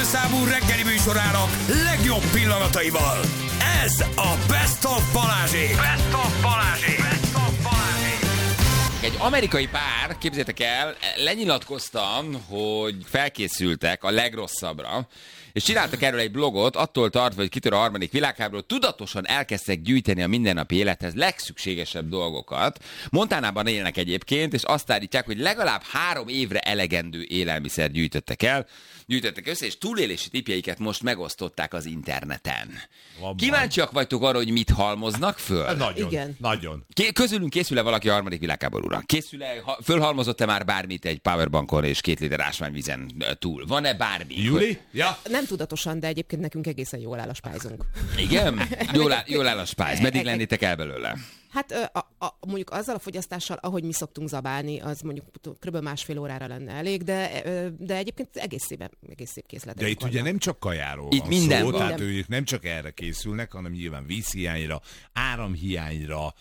számú reggeli műsorának legjobb pillanataival. Ez a Best of Balázsék. Best of Balázsék. Best of Balázsék. Egy amerikai pár, képzeljétek el, lenyilatkoztam, hogy felkészültek a legrosszabbra, és csináltak erről egy blogot, attól tartva, hogy kitör a harmadik világháború, tudatosan elkezdtek gyűjteni a mindennapi élethez legszükségesebb dolgokat. Montanában élnek egyébként, és azt állítják, hogy legalább 3 évre elegendő élelmiszer gyűjtöttek össze, és túlélési tippjeiket most megosztották az interneten. Kíváncsiak vagytok arra, hogy mit halmoznak föl? Nagyon. Igen. Nagyon. Közülünk készül-e valaki a harmadik világháborúra? Fölhalmozott-e már bármit egy powerbankon és 2 liter ásványvízen túl? Van-e bármi? Júli? Ja. Nem tudatosan, de egyébként nekünk egészen jól áll a spájzunk. Igen? Jól áll a spájz. Meddig lennétek el belőle? Hát mondjuk azzal a fogyasztással, ahogy mi szoktunk zabálni, az mondjuk kb. 1,5 órára lenne elég, de egyébként egész szép készletek. De itt ugye nem csak kajáról itt van minden szó, van. tehát ők nem csak erre készülnek, hanem nyilván vízhiányra, áramhiányra,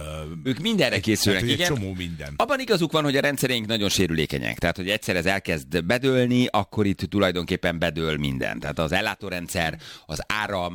Ők mindenre készülnek, hát, igen. Egy csomó minden. Abban igazuk van, hogy a rendszerénk nagyon sérülékenyek. Tehát, hogy egyszer ez elkezd bedőlni, akkor itt tulajdonképpen bedől minden. Tehát az ellátórendszer, az áram,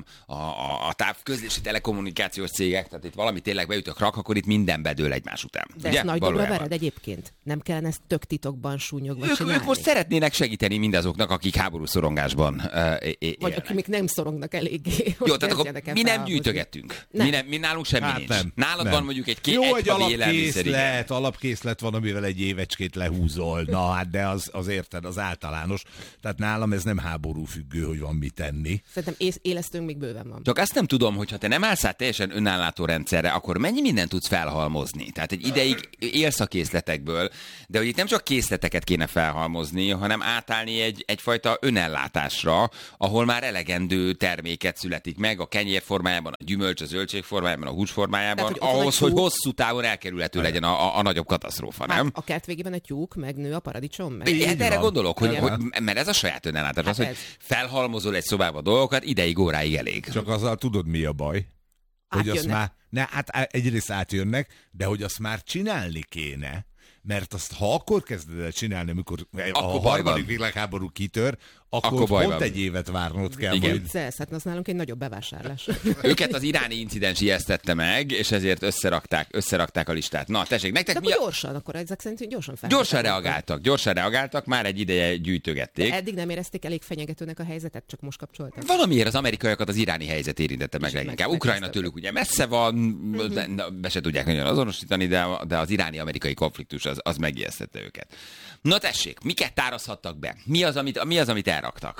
a távközlési telekommunikációs cégek, tehát itt valami tényleg beütök rak, akkor itt minden bedől egymás után. De ezt nagy dobra vered egyébként? Nem kellene ezt tök titokban súnyogva csinálni? Ők most szeretnének segíteni mindazoknak, akik háborúszorongásban élnek. Vagy akik még nem szorongnak eléggé. Jó, tehát akkor mi nem gyűjtögetünk. Mi nálunk semmi nincs. Nem. Nálad van mondjuk egy egy havi élelmiszer. alapkészlet van, amivel egy évecskét lehúzol. Na hát, de az érted, az általános. Tehát nálam ez nem háborúfüggő, hogy van mit tenni. Szerintem élesztőnk még bőven van. Csak azt nem tudom, hogy ha te nem állsz át teljesen önállátó rendszerre, akkor mennyi mindent tudsz felhalmozni? Tehát egy ideig élsz a készletekből, de hogy itt nem csak készleteket kéne felhalmozni, hanem átállni egyfajta önellátásra, ahol már elegendő terméket születik meg a kenyér formájában, a gyümölcs, a zöldség formájában, a hús formájában, ahhoz, hogy hosszú távon elkerülhető legyen a nagyobb katasztrófa, nem? A kert végében a tyúk, megnő a paradicsom. Hát erre gondolok, hogy mert ez a saját önellátás, hát az, hogy felhalmozol egy szobába dolgokat, ideig, óráig elég. Csak azzal tudod, mi a baj? Hogy azt már, egyrészt átjönnek, de hogy azt már csinálni kéne, mert azt, ha akkor kezded el csinálni, amikor a harmadik világháború kitör, akkor pont egy évet várnod kell. Igen. Hát az nálunk egy nagyobb bevásárlás. Őket az iráni incidens ijesztette meg, és ezért összerakták a listát. Na, tessék, nektek de gyorsan, akkor ezek szerint gyorsan Gyorsan reagáltak, már egy ideje gyűjtögették. De eddig nem érezték elég fenyegetőnek a helyzetet, csak most kapcsoltak. Valamiért az amerikaiakat az iráni helyzet érintette meg leginkább. Ukrajna tőlük ugye messze van, be se tudják nagyon azonosítani, de az iráni-amerikai konfliktus az megijesztette őket. Na tessék, miket tárazhattak be? Mi az, amit elraktak?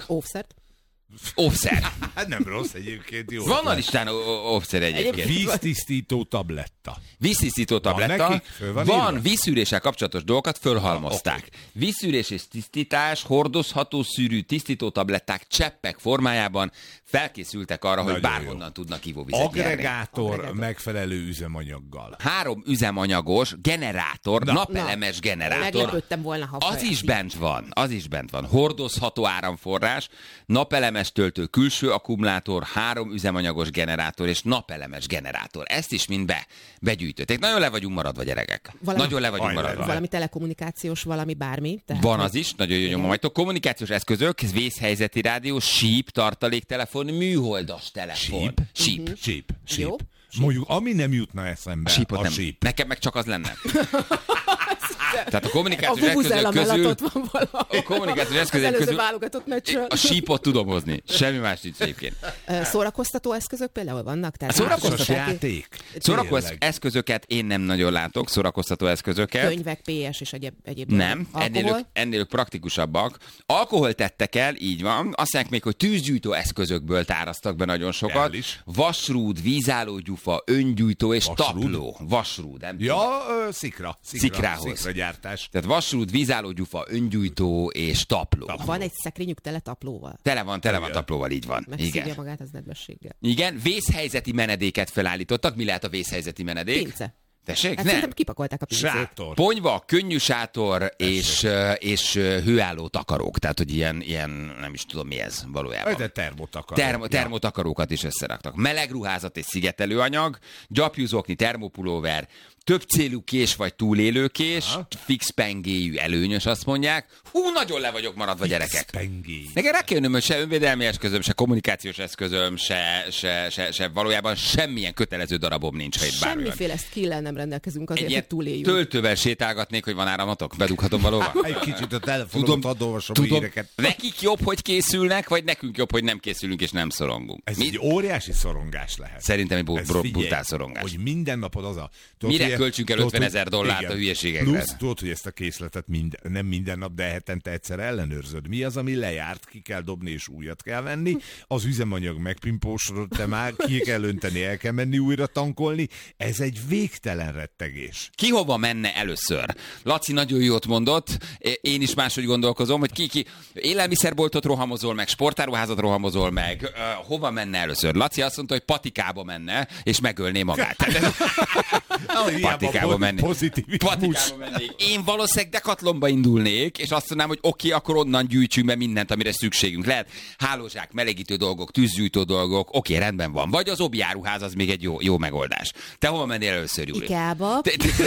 Óvszer. Hát nem rossz egyébként, jó. Van a listán óvszer egyébként. Víztisztító tabletta. Van vízszűréssel kapcsolatos dolgokat, fölhalmozták. Okay. Vízszűrés és tisztítás, hordozható szűrű tisztító tabletták cseppek formájában felkészültek arra, nagyon hogy bárhonnan tudnak ivóvizet Agregátor megfelelő üzemanyaggal. 3 üzemanyagos generátor, napelemes generátor. Meglepődtem volna, ha az is bent van. Hordozható áramforrás, napelemes töltő, külső akkumulátor, 3 üzemanyagos generátor és napelemes generátor. Ezt is mind begyűjtötték. Nagyon le vagyunk maradva, gyerekek. Nagyon le vagyunk maradva. Valami telekommunikációs, valami bármi. Tehát van az is, nagyon jó nyomajtok. Kommunikációs eszközök, vészhelyzeti rádió, síp, tartaléktelefon, műholdas telefon. Síp. Jó. Mondjuk, ami nem jutna eszembe, a síp. Nekem meg csak az lenne. Tehát a kommunikációs eszközök közül... A kommunikációs eszközök közül... A sípot tudom hozni. Semmi más nincs egyébként. Szórakoztató eszközök például vannak? Szórakoztató játék. Szórakoztató eszközöket én nem nagyon látok, szórakoztató eszközöket. Könyvek, PS és egyéb. Nem, ennél ők praktikusabbak. Alkohol tettek el, így van. Azt mondják még, hogy tűzgyújtó eszközökből táraztak be nagyon sokat. Vasrúd, vízállógyufa, öngyújtó és tapló. Vasrúd, nem tudom. Szikrához. Szikragyártás. Tehát vasrúd, vízállógyufa, öngyújtó és tapló. Van egy szekrényük tele taplóval? Tele van taplóval, így van. Megszívja magát az nedvességgel. Igen, vészhelyzeti menedéket felállítottak. Mi lehet a vészhelyzeti menedék? Pince. Tessék? Hát nem. Kipakolták a pincét. Sátor. Ponyva, könnyű sátor és hőálló takarók. Tehát, hogy ilyen, nem is tudom mi ez valójában. De termotakarók. Termotakarókat is összeraktak. Meleg ruházat és szigetelőanyag, gyapjúzokni, termopulóver, több célú kés vagy túlélőkés, fix pengéjű előnyös, azt mondják. Hú, nagyon le vagyok maradva, gyerekek. Nekem rá kell jönnöm, hogy se önvédelmi eszközöm, se kommunikációs eszközöm, se valójában semmilyen kötelező darabom nincs, ha itt bármilyen. Semmiféle skill-el nem rendelkezünk azért, hogy túléljünk. Töltővel sétálgatnék, hogy van áramatok? Bedughatom valóban? Egy kicsit a telefonomat adolvasom híreket. Nekik jobb, hogy készülnek, vagy nekünk jobb, hogy nem készülünk és nem szorongunk? Ez egy óriási szorongás lehet. Szerintem egy brutál szorongás. Hogy minden napod az a... Mire költsünk el $50,000 a hülyeségekre? Plusz tudod, hogy ezt a készletet nem minden nap, de hetente egyszer ellenőrzöd. Mi az, ami lejárt, ki kell dobni és újat kell venni. Az üzemanyag megpimpósodott, te már ki kell önteni, el kell menni újra tankolni. Ez egy végtelen rettegés. Ki hova menne először? Laci nagyon jót mondott, én is máshogy gondolkozom, hogy ki élelmiszerboltot rohamozol meg, sportáruházat rohamozol meg, hova menne először? Laci azt mondta, hogy patikába menne, és megölné magát. Patikába mennék. Patikába mennék. Én valószínűleg Decathlonba indulnék, és azt mondanám, hogy oké, akkor onnan gyűjtsünk be mindent, amire szükségünk lehet. Hálózsák, melegítő dolgok, tűzgyújtó dolgok, oké, rendben van. Vagy az Obi áruház, az még egy jó megoldás. Te hova mennél először, Júli? Ikeába.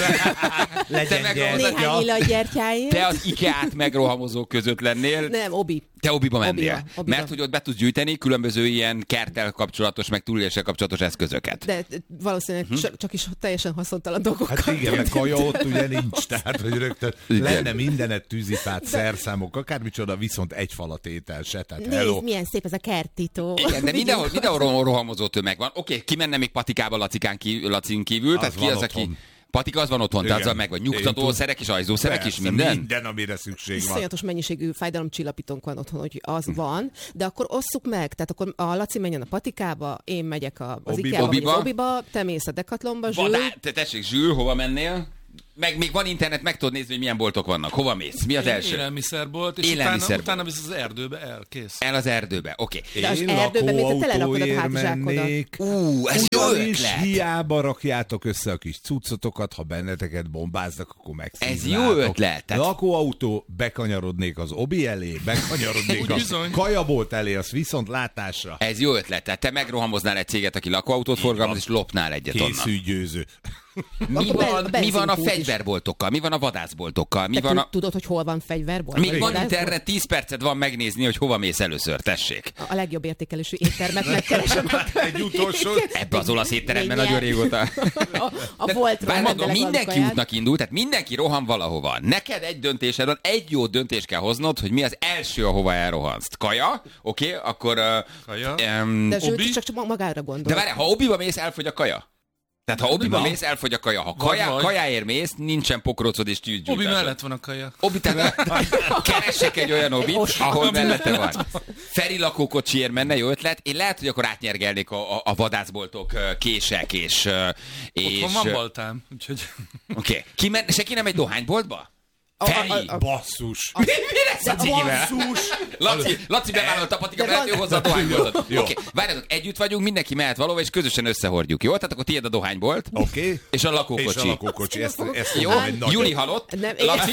Legyen néhány illatgyertyáért. Te az Ikeát megrohamozók között lennél. Nem, Obi. Te Obiba mennél. Obiba. Mert hogy ott be tudsz gyűjteni különböző ilyen kerttel kapcsolatos, meg túléléssel kapcsolatos eszközöket. De valószínűleg csak is teljesen haszontalan dolgokkal. Hát igen, meg kaja ott ugye nincs, tehát hogy rögtön lenne mindenet tűzifát, szerszámok, akármicsoda, viszont egy falatétel se. Nézd, milyen szép ez a kertító. Igen, de mindenhol rohamozó tömeg van. Oké, ki menne még patikába Lacin kívül? Az tehát ki van az, otthon. aki... Patika az van otthon, tehát az meg vagy nyugtatószerek és ajzószerek is, minden? Minden, amire szükség van. Iszonyatos mennyiségű fájdalomcsillapítónk van otthon, hogy az van, de akkor osszuk meg, tehát akkor a Laci menjen a patikába, én megyek az Ikeába, vagy az Obiba, te mész a Decathlonba, Zsül. Tessék, Zsül, hova mennél? Meg még van internet, meg tudod nézni, hogy milyen boltok vannak. Hova mész? Mi az első? Élelmiszerbolt, és utána visz az erdőbe, kész. El az erdőbe, oké. De az erdőbe még te telerakod a hátizsákodat. Ez jó ötlet. Hiába rakjátok össze a kis cuccotokat, ha benneteket bombáznak, akkor megszívnátok. Ez jó ötlet. Lakóautó, bekanyarodnék az Obi elé, bekanyarodnék a kajabolt elé, az viszont látásra. Ez jó ötlet. Tehát te megrohamoznál egy céget, aki lakóautót forgalmaz, és lopnál egyet onnan. Készülj győző. Mi van a fegyverboltokkal? Mi van a vadászboltokkal? Tudod, hogy hol van fegyverbolt? Még van internet, 10 percet van megnézni, hogy hova mész először, tessék. A legjobb értékelésű éttermet megkeresem. Egy utolsó. Ebbe az olasz étteremben nagyon régóta. A voltról mondom, mindenki útnak indul, tehát mindenki rohan valahova. Neked egy döntésed van, egy jó döntést kell hoznod, hogy mi az első, ahova elrohansz. Kaja? Oké, akkor... Kaja. De Zsült csak magára gondol. De várj, ha Obiba mész, elfogy a kaja? Tehát ha Obiba mész, elfogy a kaja. Ha kajáért mész, nincsen pokrócod és tűzgyújtásod. Obi mellett van a kaja. Keressek egy olyan Obit, ahol mellette van. Feri lakókocsiért menne, jó ötlet. Én lehet, hogy akkor átnyergelnék a vadászboltok kések és... Otthon van baltám, úgyhogy... Oké. Senki nem egy dohányboltba? Feri! Basszus! Mi lesz a cigivel? Laci bevállalta a patika, mert ő hozzá a dohányboltot. Oké, várjatok, együtt vagyunk, mindenki mehet valahova, és közösen összehordjuk, jó? Tehát akkor tiéd a dohánybolt, és a lakókocsi. És a lakókocsi, ezt jó? Júli halott. Laci...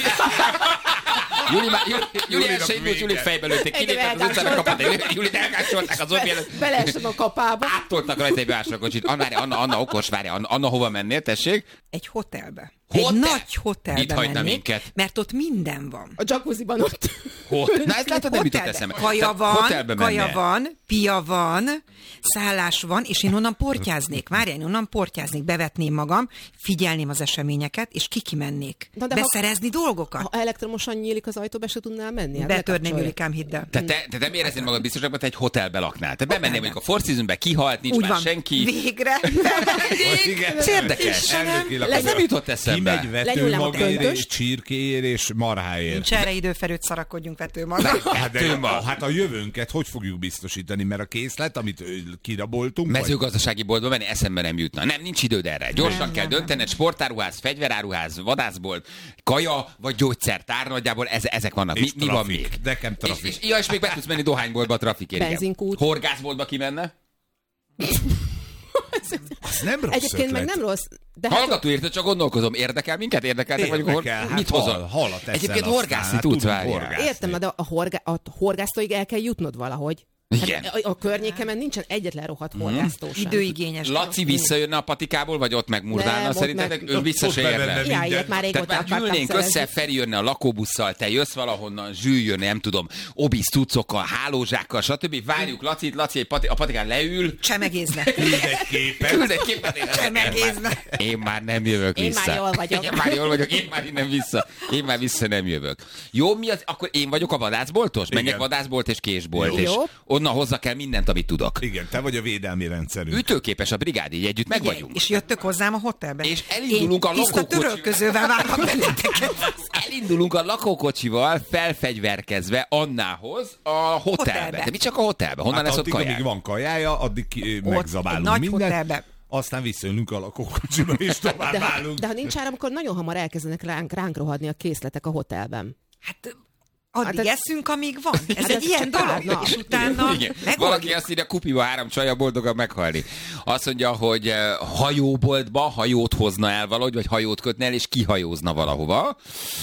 Júli elsőjéből Júlit fejbe lőtték, kilépett az utcára kapott, Júlit elkásolták az Obi előtt. Beleestem a kapába. Áttoltak rajta egy básrakocsit. Anna okos, várja, Anna hova mennél, tessék? Egy hotelbe. Hotel? Egy nagy hotelbe Mit hagyna mennék, minket? mert ott minden van. A jacuzziban ott. Na ezt látod, nem jutott eszembe. Kaja van, pia van, szállás van, és én onnan portyáznék. Várjál, én onnan portyáznék, bevetném magam, figyelném az eseményeket, és kimennék. Beszerezni dolgokat. Ha elektromosan nyílik az ajtó, be se tudnál menni? Betörném, Julikám, hidd el. Te nem éreznéd magad biztosabb, hogy te egy hotelbe laknál. Te bemennél mondjuk a Four Seasonbe, kihalt, nincs már senki. Végre. Ez érdekes. Ez nem jutott eszembe. Kimegy vetőmagért, csirkéért és marháért. Nincs erre időferőt, szarakodjunk vetőmagért. Hát a jövőnket hogy fogjuk biztosítani, mert a készlet, amit kiraboltunk... Mezőgazdasági boltba menni eszembe nem jutna. Nem, nincs időd erre. Gyorsan kell döntened, sportáruház, fegyveráruház, vadászbolt, kaja vagy gyógyszertár, nagyjából ezek vannak. Mi van még? Nekem trafik. És még be tudsz menni dohányboltba a trafikért. Benzinkút. Horgászboltba ki menne? Az nem rossz Egyébként ötlet. meg nem rossz. De hallgató érte, csak gondolkozom. Érdekel minket? Érdekeltek vagyunk? Mit hozol? Halat eszel, egyébként horgászni tudsz, várjál. Értem, de a horgásztóig el kell jutnod valahogy. Igen. A környékemen nincsen egyetlen rohadt horgásztó sem. Időigényes. Laci visszajönne a patikából, vagy ott megmurdálna? Szerintetek ő vissza se érne. Ilyet már régóta tehát már gyűlnénk össze, Feri jönne a lakóbusszal, te jössz valahonnan, Zsül jönne, nem tudom, obisz tucokkal, hálózsákkal, stb. Várjuk Lacit, Laci a patikán leül. Csemegézne. Küld egy képet. Csemegézne. Én már nem jövök vissza. Én már jól vagyok. Én már innen vissza. Én már vissza nem jövök. Jó, mi az? Akkor én vagyok a vadászboltos? Menjek vadászbolt és késbolt. És onnan hozzá kell mindent, amit tudok. Igen, te vagy a védelmi rendszerünk. Ütőképes a brigád, így együtt meg vagyunk. És jöttök hozzám a hotelbe. És elindulunk a lakókocsival. Elindulunk a lakókocsival felfegyverkezve Annához a hotelbe. De mi csak a hotelbe? Honnan lesz ott kajája? Amíg van kajája, addig megzabálunk mindent. Hotelbe. Aztán visszajönünk a lakókocsiba, és tovább állunk. De ha nincs áram, akkor nagyon hamar elkezdenek ránk rohadni a készletek a hotelben. Hát addig eszünk, amíg van. Ez egy ilyen dolog. És utána valaki azt írja, kupiba 3 csaja boldogan meghalni. Azt mondja, hogy hajóboltba hajót hozna el valahogy, vagy hajót kötne el, és kihajózna valahova.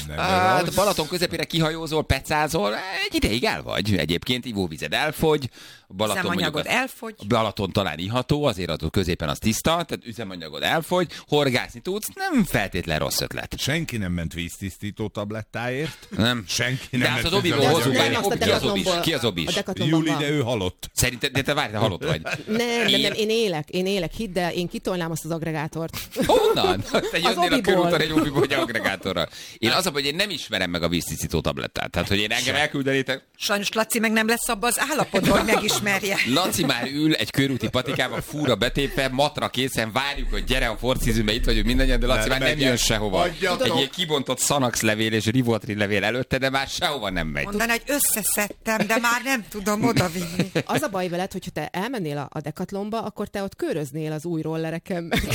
Hát Balaton közepére kihajózol, pecázol, egy ideig el vagy. Egyébként ivóvized elfogy. Üzemanyagod elfogy. Balaton talán iható, azért attól középen az tiszta, tehát üzemanyagod elfogy, horgászni tudsz, nem feltétlen rossz ötlet. Senki nem ment víztisztító tablettáért. Nem. Senki nem de ment. De az Obiból hozunk el. Ki az Obis? Júli, de ő halott. Szerinted, de te várj, te halott vagy. Nem, én élek, hidd el, én kitolnám azt az agregátort. Honnan? Te jönnél a körúton egy Obiból, hogy agregátorral. Én az, hogy én nem ismerem meg a víztisztító tablettát. Tehát, hogy én engem elküldenétek. Sajnos Laci meg nem lesz abban az állapotban, hogy megismerje. Laci már ül egy körúti patikába, fúra betépve, matra készen, várjuk, hogy gyere a forcízűbe, itt vagyunk mindannyian, de Laci már nem jön sehova. Egy ilyen kibontott Xanax levél és Rivotril levél előtte, de már sehova nem megy. Mondaná, hogy összeszedtem, de már nem tudom odavinni. Az a baj veled, hogyha te elmennél a Decathlonba, akkor te ott köröznél az új rollereken, meg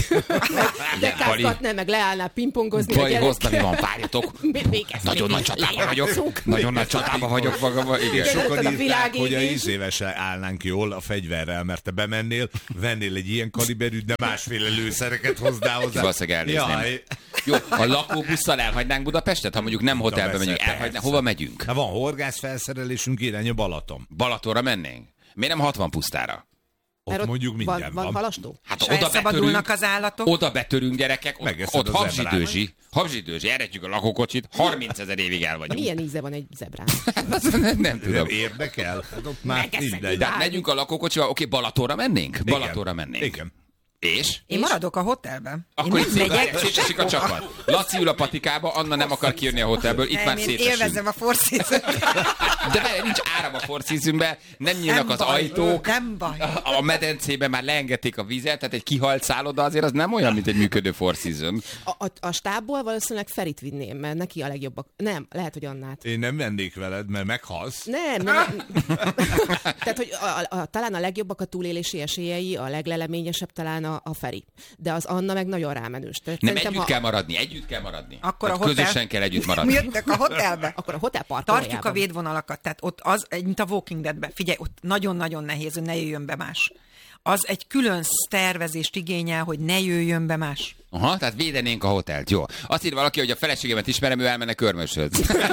dekázgatnál, meg leállnál pingpongozni. Bali, hoztani van, várjatok. Nagyon nagy csatában vagyok. Nagyon nagy csatában vagyok magamban. Sokan írták, hogy a 10 évesen állnánk jól a fegyverrel, mert te bemennél, vennél egy ilyen kaliberűt, de másféle lőszereket hoznál hozzá. Valószínűleg elnézném. Jó, a lakóbusszal elhagynánk Budapestet, ha mondjuk nem hotelbe megyünk, elhagynánk. Hova megyünk? Hát van horgászfelszerelésünk, irány a Balaton. Balatonra mennénk? Miért nem 60 pusztára? Ott mondjuk minden van. Halastó? Hát oda szabadulnak az állatok. Oda betörünk, gyerekek, ott habzsidőzsi, eredjük a lakókocsit, 30 000 évig el vagyunk. Milyen íze van egy zebrán? Nem tudom. Érdekel? Hát ott már mindegy. De megyünk a lakókocsival, oké, Balatonra mennénk? Balatonra mennénk. Igen. És? Én maradok a hotelben. Akkor itt szétesik a csapat. Laci ül a patikába, Anna nem akar kijönni a hotelből, itt már szétesünk. Én élvezem a Four Seasons. De várj, nincs áram a Four Seasonben, nem nyílnak az ajtók. Nem baj. A medencében már leengedték a vizet, tehát egy kihalt szálloda azért az nem olyan, mint egy működő Four Season. A stábból valószínűleg Ferit vinném, mert neki a legjobbak. Nem, lehet, hogy Annát. Én nem vennék veled, mert meghalsz. Nem. Tehát, hogy talán a legjobbak a túlélési esélyei, a legleleményesebb talán a Feri. De az Anna meg nagyon rámenős. Nem, együtt kell maradni. Akkor a közösen kell együtt maradni. Mi jöttök a hotelbe? Akkor a hotel parkolójában. Tartjuk a védvonalakat, tehát ott az, mint a Walking Deadben. Figyelj, ott nagyon-nagyon nehéz, hogy ne jöjjön be más. Az egy külön tervezést igényel, hogy ne jöjjön be más. Aha, tehát védenénk a hotelt. Jó. Azt ír valaki, hogy a feleségemet ismerem, ő elmenne Körmöshöz.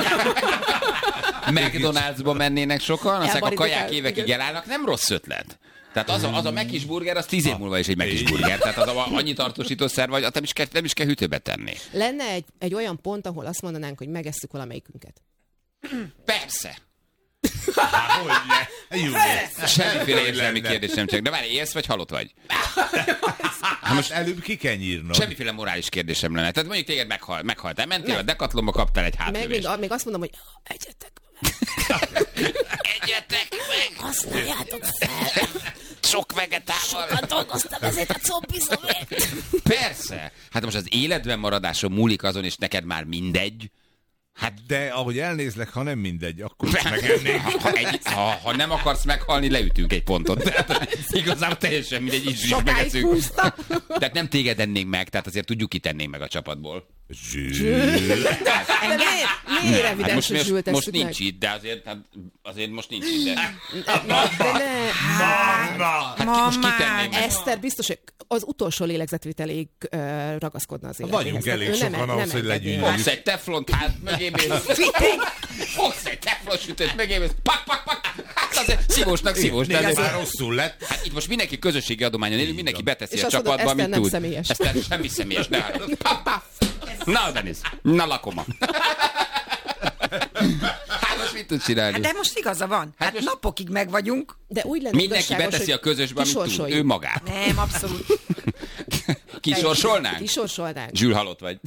McDonald'sba mennének sokan, aztán a kaják évekig elállnak, nem rossz ötlet. Tehát az a Mekis burger, az 10 év múlva is egy Mekis burger. Tehát az annyi tartósítószer vagy, nem is kell hűtőbe tenni. Lenne egy olyan pont, ahol azt mondanánk, hogy megesszük valamelyikünket. Persze. Hogyne? Semmiféle érzelmi kérdés nem csak. De várj, élsz vagy halott vagy? Most előbb ki kell nyírnom. Semmiféle morális kérdésem lenne. Tehát mondjuk téged meghaltál. Mentél a Decathlonba, kaptál egy hátlövést. Még azt mondom, hogy egyetek meg! Használjátok fel! Sok vegetával! Sokat dolgoztam ezért a combizomért! Persze! Hát most az életben maradáson múlik azon, és neked már mindegy. Hát de ahogy elnézlek, ha nem mindegy, akkor is megennék. Ha nem akarsz meghalni, leütünk egy pontot. Tehát igazából teljesen mindegy, is megeszünk. Tehát nem téged ennénk meg, tehát azért tudjuk, ki tennénk meg a csapatból. Zsűl. Miért evidens, hogy Zsűl most nincs itt, de azért most nincs itt. Most kitenném meg. Eszter biztos, hogy az utolsó lélegzetvételéig ragaszkodna az életéhez. Vagyunk elég sokan ahhoz, hogy legyünk. Fogsz egy teflont, hát mögémész. Fogsz egy teflon sütőt, mögémész. Pak. Hát Szívósnak szívós. Már rosszul lett. Hát itt most mindenki közösségi adományon élő, mindenki beteszi a csapatba, amit tud. Eszter semmi személyes. Na, Denis, na lakoma. Hát most mit tud csinálni? De most igaza van. Hát most napokig meg vagyunk. De úgy lenne mindenki beteszi a közösbe, amit tud. Ő magát. Nem, abszolút. Kisorsolnánk? Kisorsolnánk. Zsül, halott vagy.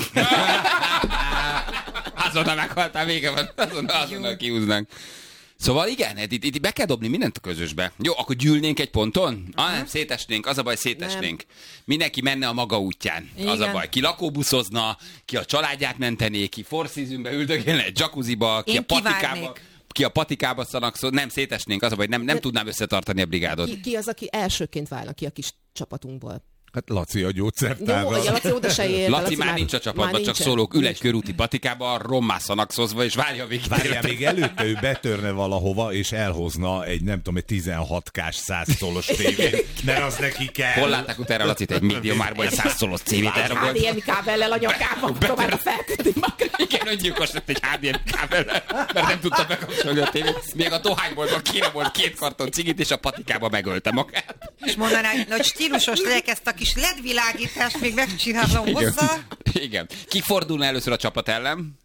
Azonnal meghaltál, vége van. Azonnal kihúznánk. Szóval igen, itt be kell dobni mindent a közösbe. Jó, akkor gyűlnénk egy ponton? Nem, szétesnénk, az a baj, szétesnénk. Mindenki menne a maga útján. Igen. Az a baj. Ki lakóbuszozna, ki a családját mentené, ki Four Seasonbe üldögélne egy jacuzziba, ki a patikába szanakszol. Nem, szétesnénk, az a baj, nem tudnám összetartani a brigádot. Ki az, aki elsőként válna ki a kis csapatunkból? Hát Laci a gyógyszertárral. Laci oda se ér. Laci már nincs a csapatban, csak szólók, ül egy körúti patikába, rommá szanakszozva, és várja a végét. Várja, még előtte ő betörne valahova, és elhozna egy, nem tudom, egy 16K-s 100 szolos tévét, mert az neki kell. Hol látták utána Lacit egy médiumárban egy 100 szolos tévét elrabolt? HDMI kábellel a nyakába, próbálta felkötni magát. Igen, öngyilkos lett egy HDMI kábellel, mert nem tudta bekapcsolni a tévét. Még a dohányboltban kéne volt 2 karton cigit, és a patikába megölte magát. És mondaná, hogy stílusos legyek, ezt a kis LED világítást még megcsinálom hozzá. Igen. Ki fordulna először a csapat ellen?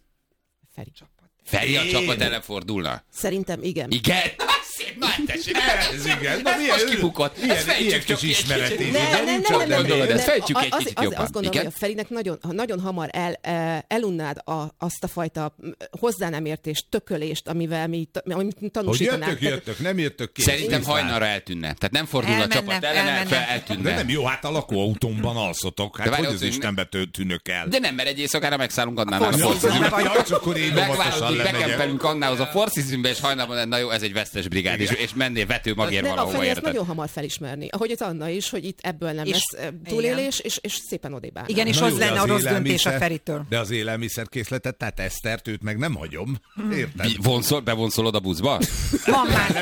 Feri a csapat ellen fordulna? Szerintem igen. Igen? Szép, na tessék. Ez igen. Ez most kibukott. Ezt fejtsük csak kis ismeretés. Nem. Fejtsük egy kicsit jobban. Azt gondolom, hogy a Ferinek nagyon hamar elunnád azt a fajta hozzá nem értést, tökölést, amit tanúsítanánk. Hogy jöttök, nem jöttök ki. Szerintem hajnalra eltűnne. Tehát nem fordul a csapat ellen, eltűnne. De nem jó, hát a lakóautómban alszotok. Hát hogy az Istenbe tűnök el. De nem, mert egy éjszakára megszállunk annál a Four Seasonbe. Bekempelünk annához a Four Seasonbe, és hajnalban, na jó, ez egy vesztes brigád, és mennél vetőmagér valahova, érted? Nagyon hamar felismerni. Ahogy az Anna is, hogy itt ebből nem lesz túlélés, és szépen odébb áll. Igen, és az lenne a rossz döntés a Feritől. De az élelmiszerkészletet, tehát Esztert, őt meg nem hagyom. Érted? Bevonszolod a buszba? Van már.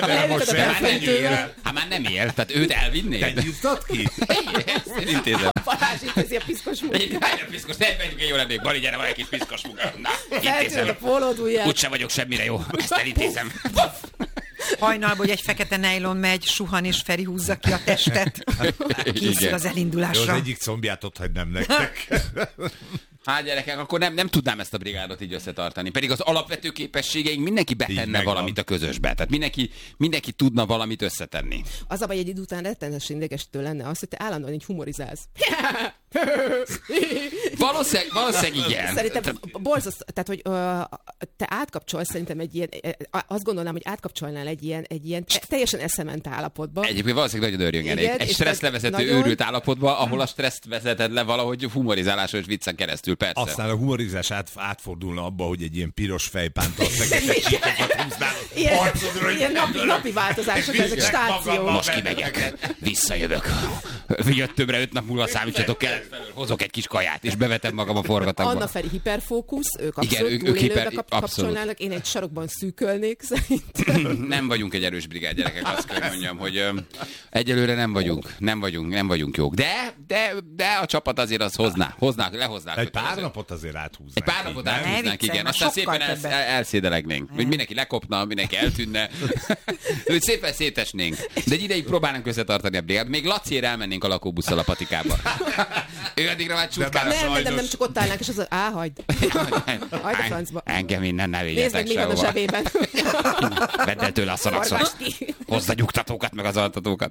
Hát már nem él, tehát őt elvinnéd. Te nyújtad ki? Én intézem. Balázs intézi a piszkos munkát. Várj a piszkos, ne vegyük egy jó lennék. Bali, gyere, van egy kis piszkos munka. Na, intézem. A pólódújját. Úgyse vagyok semmire jó. Ezt elintézem. Hajnalban, hogy egy fekete nejlon megy, suhan és Feri húzza ki a testet. Készül az elindulásra. Jó, az egyik combját ott hagynám nektek. Hát gyerekek, akkor nem tudnám ezt a brigádot így összetartani. Pedig az alapvető képességeink mindenki betenne valamit a közösbe. Tehát mindenki tudna valamit összetenni. Az a baj, egy idő után rettenesen idegesítő lenne az, hogy te állandóan így humorizálsz. Valószínűleg igen. Szerintem borzasztó, tehát hogy te átkapcsolsz szerintem egy ilyen, azt gondolnám, hogy átkapcsolnál egy ilyen teljesen eszement állapotba. Egyébként valószínűleg nagyon örjöngenék. Egy stresszlevezető őrült állapotba, ahol a stresszt vezeted le valahogy humorizáláson és viccen keresztül, persze. Aztán a humorizás átfordulna abba, hogy egy ilyen piros fejpántal fekete csíkokat húznál. Ilyen napi változások, ezek stációk. Most kimegyek, visszajövök. Jöttömbre 5 nap múlva számítsatok el. Hozok egy kis kaját, és bevetem magam a forgatagba. Anna Feri hiperfókusz, ők abszolút túlélőbe kapcsolnának, én egy sarokban szűkölnék szerintem. Nem vagyunk egy erős brigád, gyerekek, azt kell mondjam, hogy egyelőre nem vagyunk jók. De a csapat azért az lehoznák. Egy pár napot azért áthúznánk. Egy pár napot áthúznánk, igen. Aztán szépen elszédelegnénk. Hogy mindenki lekopna, mindenki eltűnne. Hogy szépen szétesnénk. De egy ideig próbálnánk összetartani a brigádot. Még Laciért elmennénk a lakóbusszal a patikába. Ő addigra már csutkára. Nem, csak ott állnánk, és az hagyd. Hagyd a francba. Engem innen ne vigyetek sehova. Nézd meg, mi van a zsebében. Vedd el tőle a szanakszót. Hozd a nyugtatókat, meg az altatókat.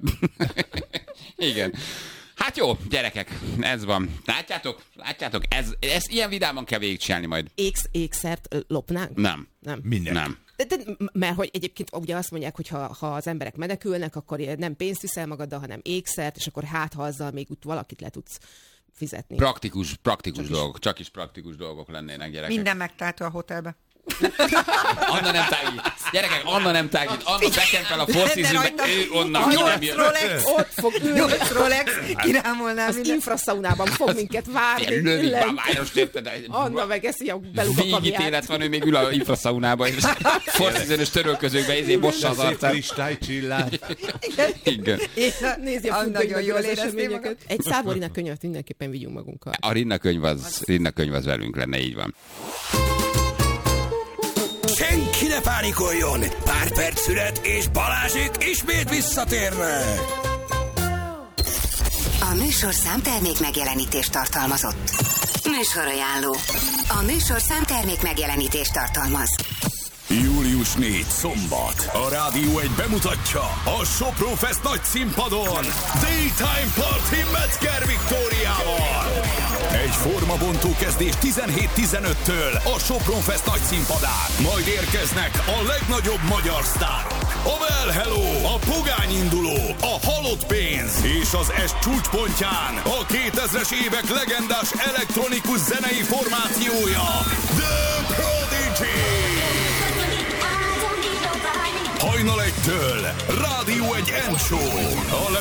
Igen. Hát jó, gyerekek, ez van. Látjátok? Ez ilyen vidáman kell végigcsinálni majd. Ékszert lopnánk? Nem. Minden. Nem. Mert hogy egyébként ugye azt mondják, hogy ha az emberek menekülnek, akkor nem pénzt viszel magaddal, hanem ékszert, és akkor ha azzal még úgy valakit le tudsz fizetni. Praktikus dolgok. Csak is praktikus dolgok lennének, gyerekek. Minden megtáltó a hotelbe. Anna nem tágít. Gyerekek, Anna nem tágít. Anna bekempel a Four Seasonbe, ő onnan. 8 Rolex. Ott fog ülni. 8 Rolex. Kirámolnál az infraszaunában fog minket várni. Lövik már város, érted? Anna megeszi a belugakamját. Végítélet van, ő még ül a infraszaunában, és Four Season-ös törölközőkbe mossa az arcát. Kristálycsillár. Igen. Nézi a futballnak az eseményeket. Egy Szávorina könyvet mindenképpen vigyünk magunkkal. A Rinna könyv az velünk lenne, így van. Senki ne pánikoljon! Pár perc szület, és Balázsék ismét visszatérnek! A műsorszám termék megjelenítést tartalmazott. Műsorajánló. A műsorszám termék megjelenítést tartalmaz. Július 4 szombat. A Rádió 1 bemutatja a Sopron Fest nagy színpadon Daytime Party Metzger Viktóriával. Egy formabontó kezdés 17-15-től a Sopron Fest nagy színpadán. Majd érkeznek a legnagyobb magyar sztárok. A Well Hello, a Pogány induló, a Halott pénz és az est csúcspontján a 2000-es évek legendás elektronikus zenei formációja The Prodigy. Hajnal 1-től Rádió 1 Show. A